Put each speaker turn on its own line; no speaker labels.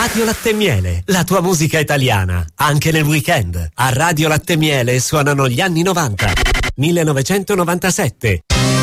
Radio Latte e Miele, la tua musica italiana, anche nel weekend. A Radio Latte e Miele suonano gli anni 90, 1997.